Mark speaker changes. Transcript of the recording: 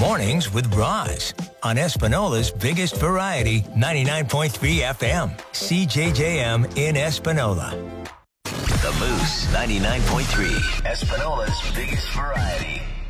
Speaker 1: Mornings with Roz on Espinola's biggest variety, 99.3 FM, CJJM in Espinola.
Speaker 2: The Moose, 99.3, Espinola's biggest variety.